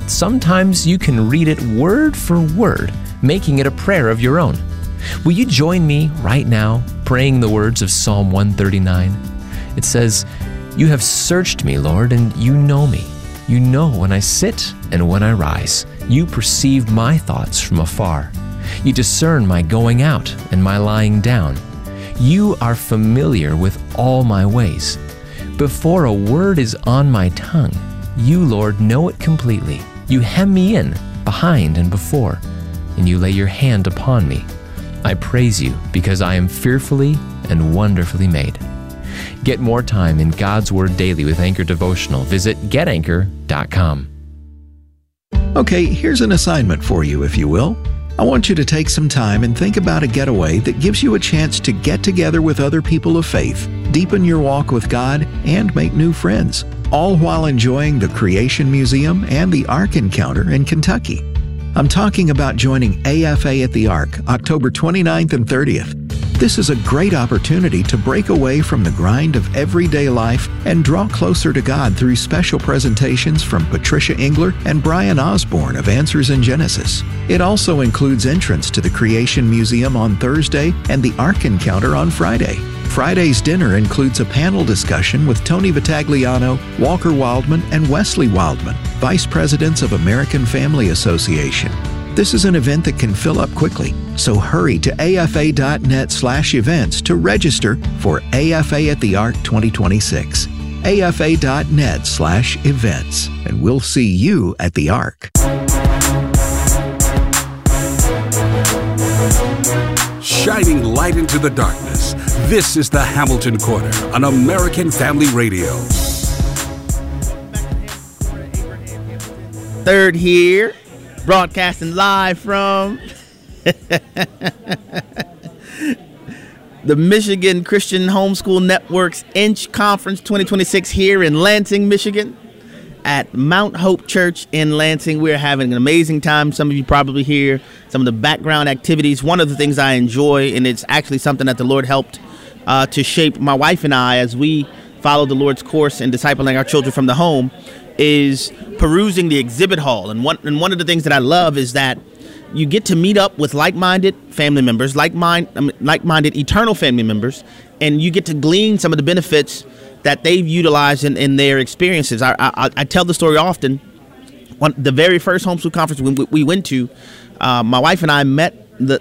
sometimes you can read it word for word, making it a prayer of your own. Will you join me right now praying the words of Psalm 139? It says, "You have searched me, Lord, and you know me. You know when I sit and when I rise. You perceive my thoughts from afar. You discern my going out and my lying down. You are familiar with all my ways. Before a word is on my tongue, you, Lord, know it completely. You hem me in, behind and before, and you lay your hand upon me. I praise you because I am fearfully and wonderfully made." Get more time in God's Word daily with Anchor Devotional. Visit getanchor.com. Okay, here's an assignment for you, if you will. I want you to take some time and think about a getaway that gives you a chance to get together with other people of faith, deepen your walk with God, and make new friends, all while enjoying the Creation Museum and the Ark Encounter in Kentucky. I'm talking about joining AFA at the Ark, October 29th and 30th. This is a great opportunity to break away from the grind of everyday life and draw closer to God through special presentations from Patricia Engler and Brian Osborne of Answers in Genesis. It also includes entrance to the Creation Museum on Thursday and the Ark Encounter on Friday. Friday's dinner includes a panel discussion with Tony Vitagliano, Walker Wildman, and Wesley Wildman, Vice Presidents of American Family Association. This is an event that can fill up quickly, so hurry to afa.net/events to register for AFA at the Ark 2026. afa.net/events, and we'll see you at the Ark. Shining light into the darkness, this is the Hamilton Corner on American Family Radio. Third here, broadcasting live from the Michigan Christian Homeschool Network's Inch Conference 2026 here in Lansing, Michigan, at Mount Hope Church in Lansing. We're having an amazing time. Some of you probably hear some of the background activities. One of the things I enjoy, and it's actually something that the Lord helped to shape my wife and I as we follow the Lord's course in discipling our children from the home, is perusing the exhibit hall. And one of the things that I love is that you get to meet up with like-minded family members, like-minded eternal family members, and you get to glean some of the benefits that they've utilized in their experiences. I tell the story often. On the very first homeschool conference we went to, my wife and I met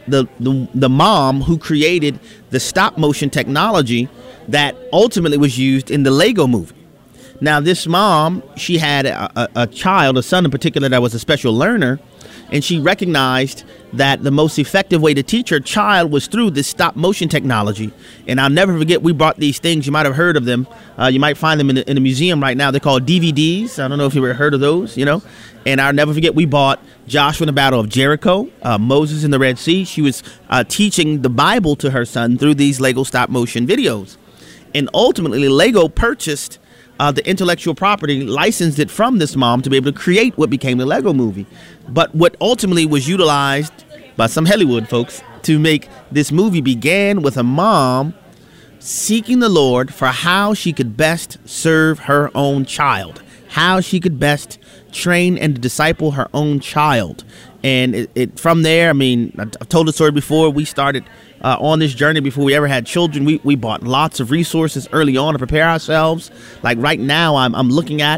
the mom who created the stop-motion technology that ultimately was used in the Lego movie. Now, this mom, she had a child, a son in particular, that was a special learner, and she recognized that the most effective way to teach her child was through this stop-motion technology. And I'll never forget, we bought these things. You might have heard of them. You might find them in the museum right now. They're called DVDs. I don't know if you ever heard of those, And I'll never forget, we bought Joshua and the Battle of Jericho, Moses in the Red Sea. She was teaching the Bible to her son through these Lego stop-motion videos. And ultimately, Lego purchased the intellectual property, licensed it from this mom to be able to create what became the Lego movie. But what ultimately was utilized by some Hollywood folks to make this movie began with a mom seeking the Lord for how she could best serve her own child, how she could best train and disciple her own child. And it from there, I've told the story before. We started on this journey before we ever had children. We bought lots of resources early on to prepare ourselves. Like right now, I'm looking at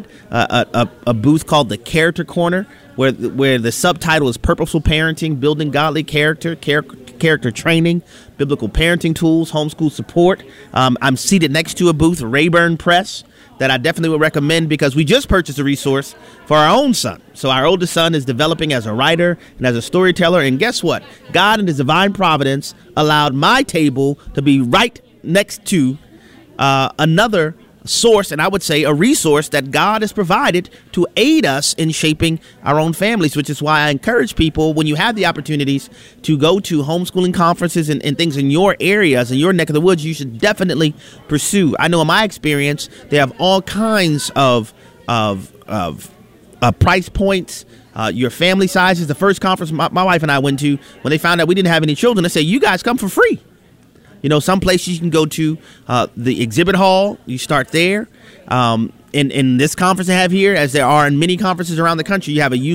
a booth called the Character Corner, where the subtitle is Purposeful Parenting, Building Godly Character Training, Biblical Parenting Tools, Homeschool Support. I'm seated next to a booth, Rayburn Press, that I definitely would recommend because we just purchased a resource for our own son. So our oldest son is developing as a writer and as a storyteller. And guess what? God in his divine providence allowed my table to be right next to another source, and I would say a resource that God has provided to aid us in shaping our own families, which is why I encourage people, when you have the opportunities to go to homeschooling conferences and things in your areas, in your neck of the woods, you should definitely pursue. I know in my experience, they have all kinds of price points, your family sizes. The first conference my wife and I went to, when they found out we didn't have any children, they said, "You guys come for free." Some places you can go to the exhibit hall. You start there. In this conference they have here, as there are in many conferences around the country, you have a